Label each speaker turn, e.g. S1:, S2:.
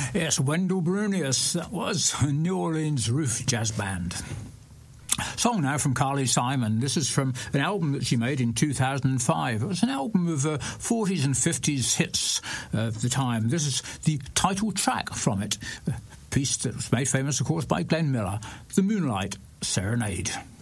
S1: Yes, Wendell Brunius, that was New Orleans Roof Jazz Band. Song now from Carly Simon. This is from an album that she made in 2005. It was an album of 40s and 50s hits of the time. This is the title track from it, a piece that was made famous, of course, by Glenn Miller, The Moonlight Serenade.